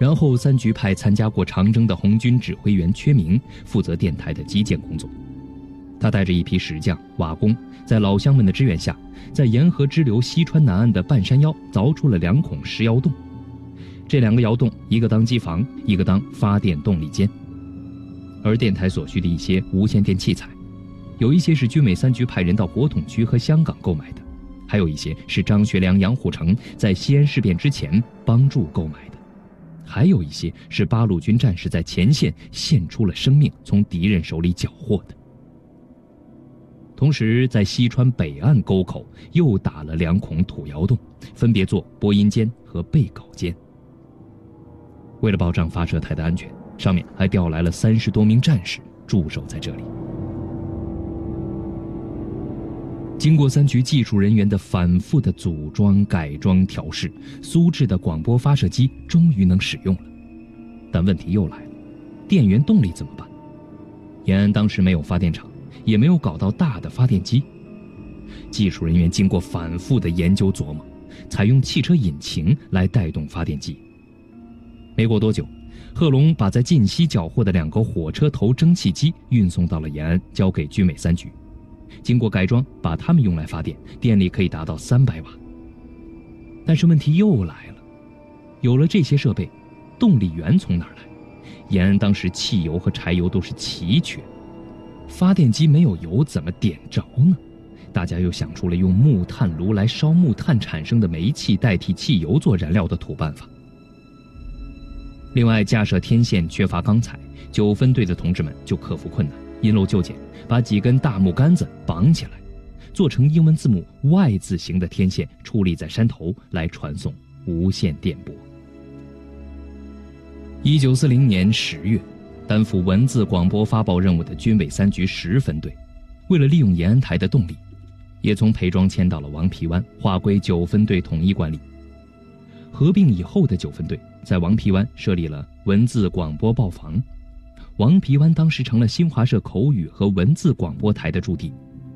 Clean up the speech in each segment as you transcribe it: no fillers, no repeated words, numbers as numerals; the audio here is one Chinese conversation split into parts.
然后三局派参加过长征的红军指挥员阙明负责电台的基建工作。他带着一批石匠、瓦工，在老乡们的支援下，在沿河支流西川南岸的半山腰凿出了2孔石窑洞。这2个窑洞，一个当机房，一个当发电动力间。而电台所需的一些无线电器材，有一些是军委3局派人到国统区和香港购买的，还有一些是张学良、杨虎城在西安事变之前帮助购买的，还有一些是八路军战士在前线献出了生命，从敌人手里缴获的。同时，在西川北岸沟口又打了2孔土窑洞，分别做播音间和备稿间。为了保障发射台的安全，上面还调来了30多名战士驻守在这里。经过3局技术人员的反复的组装、改装、调试，苏制的广播发射机终于能使用了。但问题又来了，电源动力怎么办？延安当时没有发电厂，也没有搞到大的发电机。技术人员经过反复的研究琢磨，采用汽车引擎来带动发电机。没过多久，贺龙把在晋西缴获的2个火车头蒸汽机运送到了延安，交给军委3局。经过改装，把它们用来发电，电力可以达到300瓦。但是问题又来了，有了这些设备，动力源从哪儿来？延安当时汽油和柴油都是奇缺，发电机没有油怎么点着呢？大家又想出了用木炭炉来烧木炭产生的煤气代替汽油做燃料的土办法。另外，架设天线缺乏钢材，9分队的同志们就克服困难，因陋就简，把几根大木杆子绑起来，做成英文字母 Y 字形的天线，矗立在山头来传送无线电波。1940年10月，担负文字广播发报任务的军委3局10分队，为了利用延安台的动力，也从裴庄迁到了王皮湾，划归9分队统一管理。合并以后的9分队在王皮湾设立了文字广播报房，王皮湾当时成了新华社口语和文字广播台的驻地。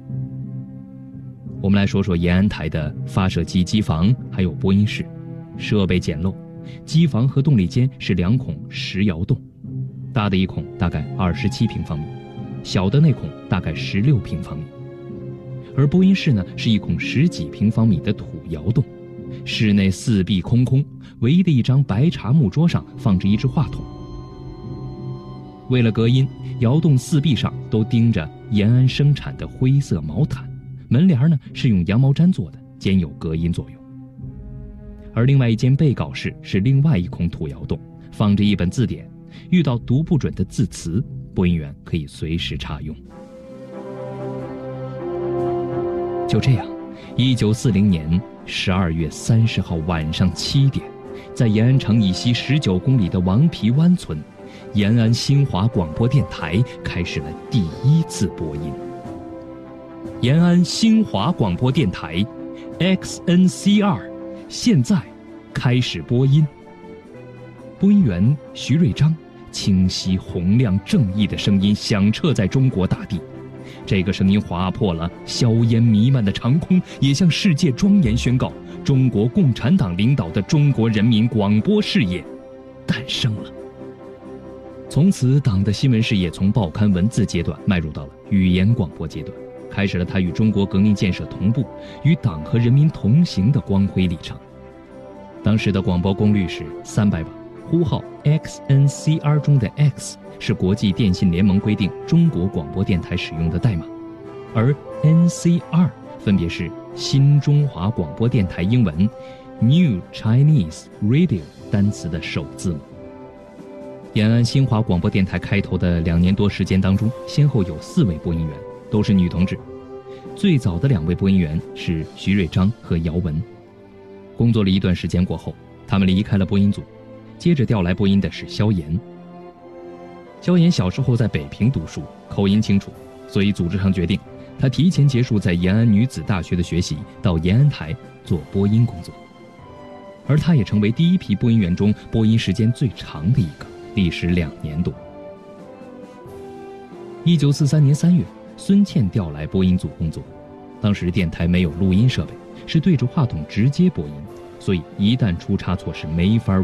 我们来说说延安台的发射机机房还有播音室。设备简陋，机房和动力间是2孔石窑洞，大的一孔大概27平方米，小的那孔大概16平方米。而播音室呢，是一孔10几平方米的土窑洞，室内四壁空空，唯一的一张白茶木桌上放着一只话筒。为了隔音，窑洞四壁上都钉着延安生产的灰色毛毯，门帘呢是用羊毛毡做的，兼有隔音作用。而另外一间备稿室是另外一孔土窑洞，放着一本字典，遇到读不准的字词，播音员可以随时查用。就这样，1940年12月30号晚上7点，在延安城以西19公里的王皮湾村，延安新华广播电台开始了第1次播音。延安新华广播电台 XNC2 现在开始播音。播音员徐瑞章，清晰洪亮正义的声音响彻在中国大地，这个声音划破了硝烟弥漫的长空，也向世界庄严宣告，中国共产党领导的中国人民广播事业诞生了。从此，党的新闻事业从报刊文字阶段迈入到了语言广播阶段，开始了它与中国革命建设同步，与党和人民同行的光辉历程。当时的广播功率是300瓦，呼号 XNCR 中的 X 是国际电信联盟规定中国广播电台使用的代码，而 NCR 分别是新中华广播电台英文 New Chinese Radio 单词的首字母。延安新华广播电台开头的2年多时间当中，先后有4位播音员，都是女同志。最早的2位播音员是徐瑞章和姚文。工作了一段时间过后，他们离开了播音组，接着调来播音的是萧炎。萧炎小时候在北平读书，口音清楚，所以组织上决定他提前结束在延安女子大学的学习，到延安台做播音工作。而他也成为第一批播音员中播音时间最长的一个，历时2年多。1943年3月，孙倩调来播音组工作。当时电台没有录音设备，是对着话筒直接播音，所以一旦出差错是没法